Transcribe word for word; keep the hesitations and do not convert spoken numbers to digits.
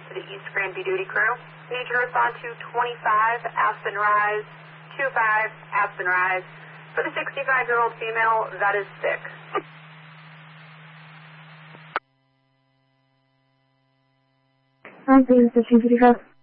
to the East Granby duty crew. Need you to respond to twenty-five Aspen Rise, two five Aspen Rise. For the sixty-five-year-old female, that is sick. Hi, this is the